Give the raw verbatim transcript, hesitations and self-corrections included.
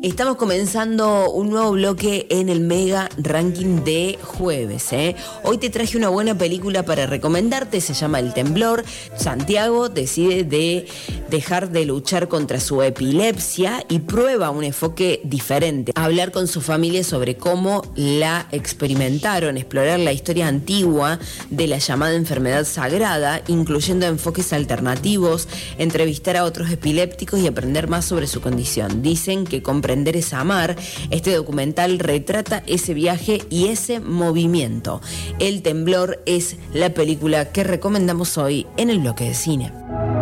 Estamos comenzando un nuevo bloque en el Mega Ranking de jueves, ¿eh? Hoy te traje una buena película para recomendarte, se llama El Temblor. Santiago decide de dejar de luchar contra su epilepsia y prueba un enfoque diferente. Hablar con su familia sobre cómo la experimentaron, explorar la historia antigua de la llamada enfermedad sagrada, incluyendo enfoques alternativos, entrevistar a otros epilépticos y aprender más sobre su condición. Dicen que comprender es amar. Este documental retrata ese viaje y ese movimiento. El Temblor es la película que recomendamos hoy en el bloque de cine.